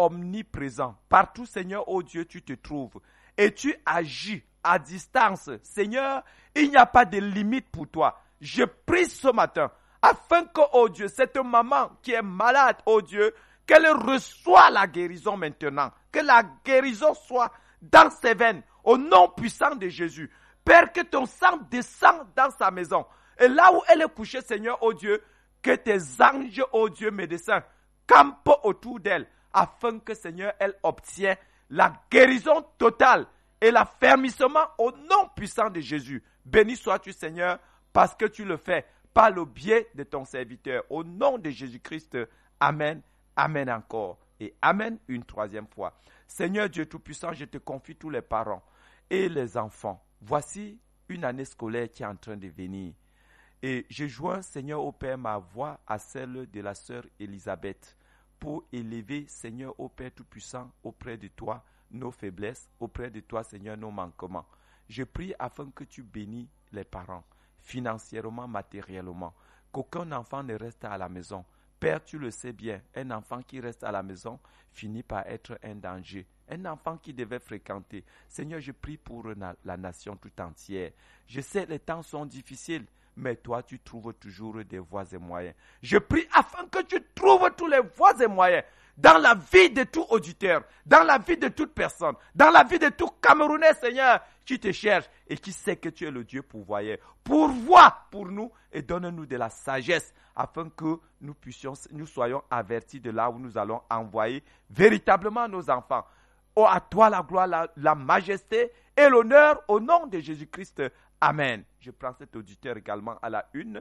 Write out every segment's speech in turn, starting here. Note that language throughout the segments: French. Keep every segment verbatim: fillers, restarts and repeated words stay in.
omniprésent. Partout, Seigneur, ô Dieu, tu te trouves. Et tu agis à distance. Seigneur, il n'y a pas de limite pour toi. Je prie ce matin, afin que, ô Dieu, cette maman qui est malade, ô Dieu, qu'elle reçoive la guérison maintenant. Que la guérison soit dans ses veines, au nom puissant de Jésus. Père, que ton sang descende dans sa maison. Et là où elle est couchée, Seigneur, ô Dieu, que tes anges, ô Dieu, médecins, campent autour d'elle, afin que, Seigneur, elle obtienne la guérison totale et l'affermissement au nom puissant de Jésus. Béni sois-tu, Seigneur, parce que tu le fais par le biais de ton serviteur. Au nom de Jésus-Christ, Amen, Amen encore. Et Amen une troisième fois. Seigneur Dieu Tout-Puissant, je te confie tous les parents et les enfants. Voici une année scolaire qui est en train de venir. Et je joins, Seigneur, au Père, ma voix à celle de la sœur Elisabeth pour élever, Seigneur, au Père Tout-Puissant, auprès de toi, nos faiblesses, auprès de toi, Seigneur, nos manquements. Je prie afin que tu bénis les parents, financièrement, matériellement, qu'aucun enfant ne reste à la maison. Père, tu le sais bien, un enfant qui reste à la maison finit par être un danger. Un enfant qui devait fréquenter. Seigneur, je prie pour la nation tout entière. Je sais, les temps sont difficiles, mais toi, tu trouves toujours des voies et moyens. Je prie afin que tu trouves tous les voies et moyens dans la vie de tout auditeur, dans la vie de toute personne, dans la vie de tout Camerounais, Seigneur, qui te cherche et qui sait que tu es le Dieu pourvoyeur. Pourvois pour nous et donne-nous de la sagesse afin que nous puissions, nous soyons avertis de là où nous allons envoyer véritablement nos enfants. Oh, à toi la gloire, la, la majesté et l'honneur au nom de Jésus-Christ. Amen. Je prends cet auditeur également à la une.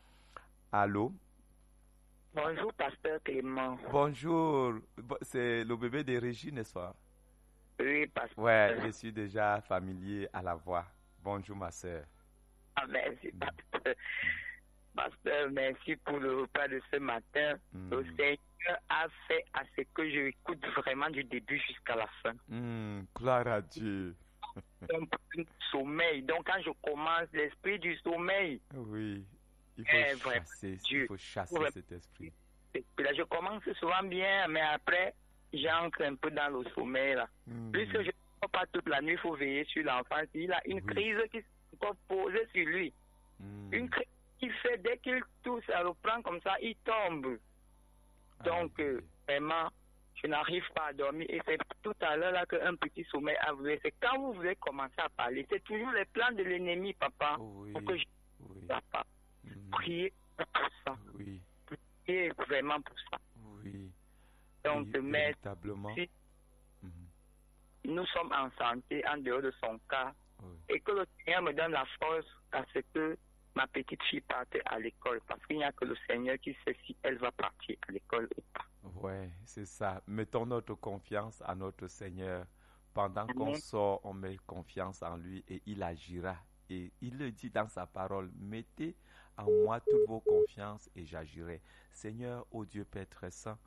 Allô? Bonjour, pasteur Clément. Bonjour. C'est le bébé de Régie, n'est-ce pas? Oui, pasteur. Ouais, je suis déjà familier à la voix. Bonjour, ma soeur. Ah, merci, pasteur. Pasteur, merci pour le repas de ce matin. Mm. Le Seigneur a fait à ce que je écoute vraiment du début jusqu'à la fin. Mm, gloire à Dieu. Un peu de sommeil. Donc, quand je commence, l'esprit du sommeil. Oui, il faut est chasser, il faut chasser ouais. cet esprit. Et là, je commence souvent bien, mais après, j'entre un peu dans le sommeil. Là. Mm. Puisque je ne peux pas toute la nuit, il faut veiller sur l'enfant. Il a une oui. crise qui s'est posée sur lui. Mm. Une crise qui fait, dès qu'il touche, ça le prend comme ça, il tombe. Donc, ah, euh, vraiment, je n'arrive pas à dormir. Et c'est tout à l'heure là qu'un petit sommeil a voulu. C'est quand vous voulez commencer à parler. C'est toujours les plans de l'ennemi, papa. Oui, pour que je oui. papa. Mm. Priez pour ça. Oui. Priez vraiment pour ça. Oui. Donc, oui, mais véritablement. si mm. nous sommes en santé, en dehors de son cas, oui. et que le Seigneur me donne la force à ce que ma petite fille parte à l'école, parce qu'il n'y a que le Seigneur qui sait si elle va partir à l'école ou pas. Oui, c'est ça. Mettons notre confiance à notre Seigneur. Pendant qu'on Amen. sort, on met confiance en lui et il agira. Et il le dit dans sa parole, mettez en moi toutes vos confiances et j'agirai. Seigneur, ô Dieu Père très saint,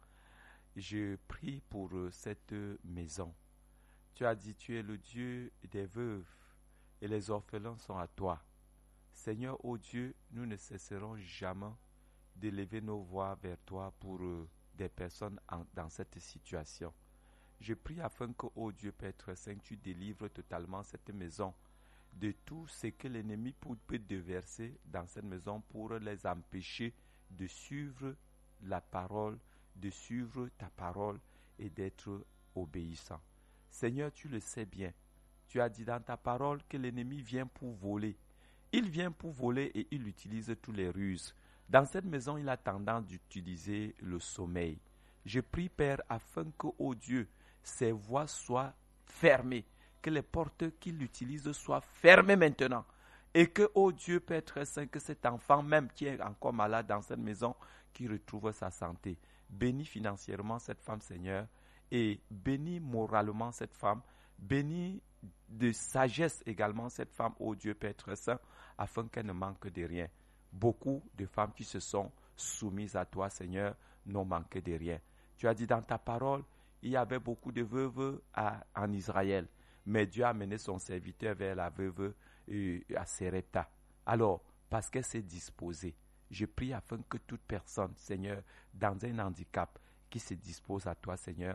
je prie pour cette maison. Tu as dit, tu es le Dieu des veuves et les orphelins sont à toi. Seigneur, ô Dieu, nous ne cesserons jamais d'élever nos voix vers toi pour euh, des personnes en, dans cette situation. Je prie afin que, ô Dieu Père très saint, tu délivres totalement cette maison de tout ce que l'ennemi peut déverser dans cette maison pour les empêcher de suivre la parole, de suivre ta parole et d'être obéissant. Seigneur, tu le sais bien. Tu as dit dans ta parole que l'ennemi vient pour voler. Il vient pour voler et il utilise tous les ruses. Dans cette maison, il a tendance d'utiliser le sommeil. Je prie, Père, afin que, ô Dieu, ses voies soient fermées, que les portes qu'il utilise soient fermées maintenant. Et que, ô Dieu, Père très saint, que cet enfant même qui est encore malade dans cette maison, qui retrouve sa santé. Bénis financièrement cette femme, Seigneur, et bénis moralement cette femme. Bénis de sagesse également cette femme, ô Dieu Père très saint, afin qu'elle ne manque de rien. Beaucoup de femmes qui se sont soumises à toi, Seigneur, n'ont manqué de rien. Tu as dit dans ta parole, il y avait beaucoup de veuves à, en Israël, mais Dieu a mené son serviteur vers la veuve euh, à Serepta. Alors, parce qu'elle s'est disposée, je prie afin que toute personne, Seigneur, dans un handicap, qui se dispose à toi, Seigneur,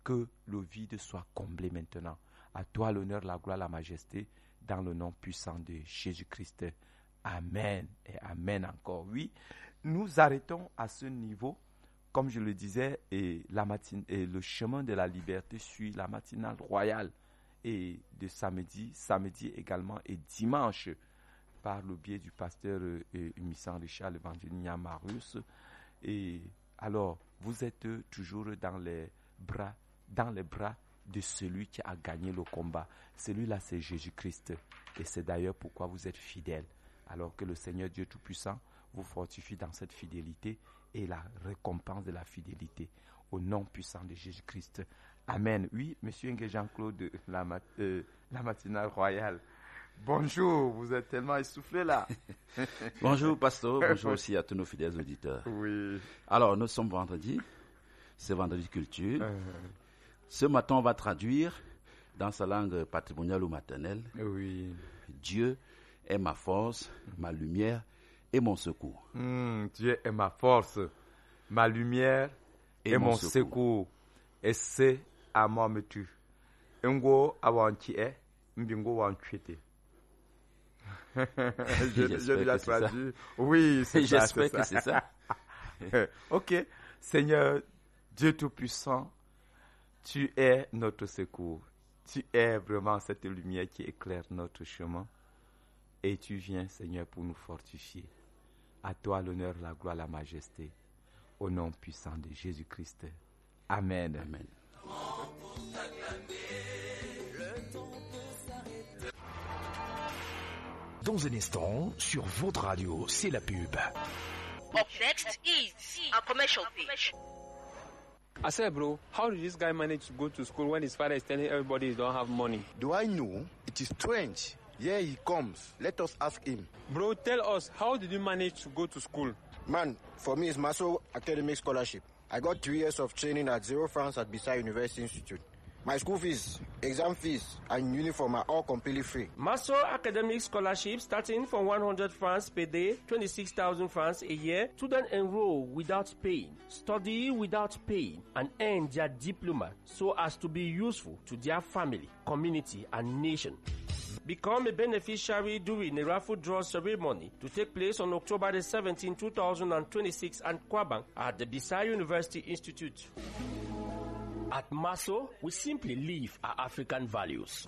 que le vide soit comblé maintenant. À toi l'honneur, la gloire, la majesté, dans le nom puissant de Jésus-Christ. Amen et amen encore. Oui, nous arrêtons à ce niveau. Comme je le disais, et la matine, et le chemin de la liberté suit la matinale royale et de samedi, samedi également et dimanche par le biais du pasteur euh, Humissant Richard Lévangéline Marius. Et alors, vous êtes toujours dans les bras, dans les bras de celui qui a gagné le combat. Celui-là, c'est Jésus-Christ. Et c'est d'ailleurs pourquoi vous êtes fidèles. Alors que le Seigneur Dieu Tout-Puissant vous fortifie dans cette fidélité et la récompense de la fidélité. Au nom puissant de Jésus-Christ. Amen. Oui, monsieur Ngué Jean-Claude, la, mat- euh, la matinale royale. Bonjour, vous êtes tellement essoufflé là. Bonjour, pasteur. Bonjour aussi à tous nos fidèles auditeurs. Oui. Alors, nous sommes vendredi. C'est vendredi culture. Euh... Ce matin, on va traduire dans sa langue patrimoniale ou maternelle. Oui. Dieu est ma force, ma lumière et mon secours. Mmh, Dieu est ma force, ma lumière et, et mon, mon secours. secours. Et c'est à moi me tue. Ngo awanti e mbingo wanchete. Je je l'ai traduit. Oui, c'est ça. J'espère que c'est ça. OK. Seigneur Dieu Tout-Puissant, tu es notre secours. Tu es vraiment cette lumière qui éclaire notre chemin. Et tu viens, Seigneur, pour nous fortifier. À toi l'honneur, la gloire, la majesté. Au nom puissant de Jésus-Christ. Amen. Amen. Dans un instant, sur votre radio, c'est la pub. Up next is a commercial page. I said, bro, how did this guy manage to go to school when his father is telling everybody he don't have money? Do I know? It is strange. Here he comes. Let us ask him. Bro, tell us, how did you manage to go to school? Man, for me, it's Maso Academic Scholarship. I got three years of training at zero francs at Bissau University Institute. My school fees, exam fees, and uniform are all completely free. Maso Academic Scholarship starting from one hundred francs per day, twenty-six thousand francs a year. Students enroll without paying, study without paying, and earn their diploma so as to be useful to their family, community, and nation. Become a beneficiary during a raffle draw ceremony to take place on October the seventeenth, two thousand twenty-six at Kwabang at the Bissau University Institute. At Maso, we simply live our African values.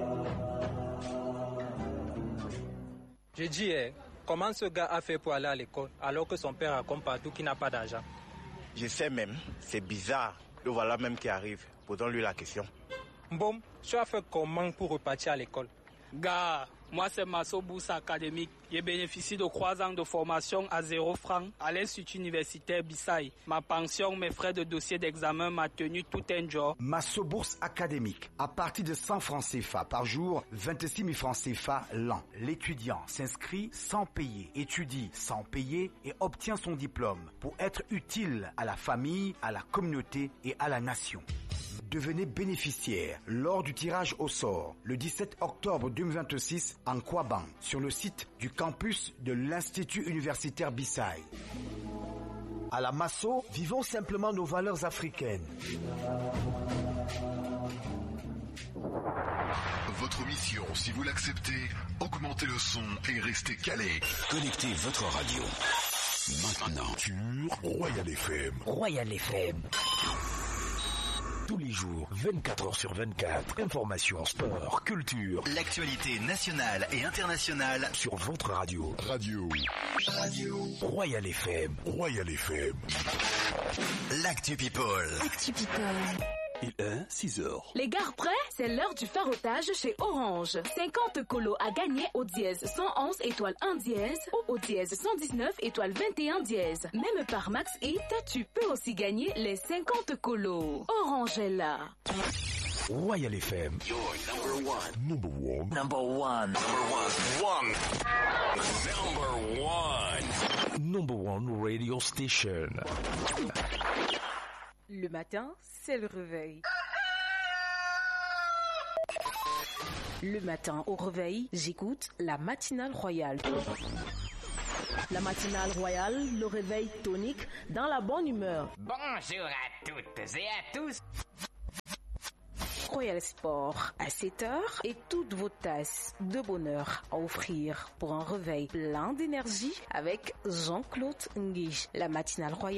Je dis, eh, comment ce gars a fait pour aller à l'école alors que son père raconte partout qu'il n'a pas d'argent? Je sais même, c'est bizarre. Le voilà même qui arrive. Posons-lui la question. Bon, tu as fait comment pour repartir à l'école? Gars, moi c'est Maso Bourse Académique. J'ai bénéficié de trois ans de formation à zéro franc à l'Institut universitaire Bissau. Ma pension, mes frais de dossier d'examen m'a tenu tout un jour. Maso Bourse Académique. À partir de cent francs C F A par jour, vingt-six mille francs C F A l'an. L'étudiant s'inscrit sans payer, étudie sans payer et obtient son diplôme pour être utile à la famille, à la communauté et à la nation. Devenez bénéficiaire lors du tirage au sort le dix-sept octobre deux mille vingt-six en Kwabang sur le site du campus de l'Institut universitaire Bissau. À la Maso, vivons simplement nos valeurs africaines. Votre mission, si vous l'acceptez, augmentez le son et restez calé. Connectez votre radio maintenant sur Royal F M. Royal F M. Tous les jours, vingt-quatre heures sur vingt-quatre. Information, sport, culture. L'actualité nationale et internationale sur votre radio. Radio. Radio. Royal F M. Royal F M. L'actu people. Actu people. Il est six heures. Les gars prêts? C'est l'heure du farotage chez Orange. cinquante colos à gagner au dièse cent onze étoile un dièse ou au dièse cent dix-neuf étoile vingt et un dièse. Même par Max Hit, tu peux aussi gagner les cinquante colos. Orange est là. Royal F M. Your number one. Number one. Number one. Number one. One. Number one. Number one radio station. Le matin, c'est le réveil. Le matin, au réveil, j'écoute la matinale royale. La matinale royale, le réveil tonique, dans la bonne humeur. Bonjour à toutes et à tous. Royal Sport à sept heures et toutes vos tasses de bonheur à offrir pour un réveil plein d'énergie avec Jean-Claude Nguige. La matinale royale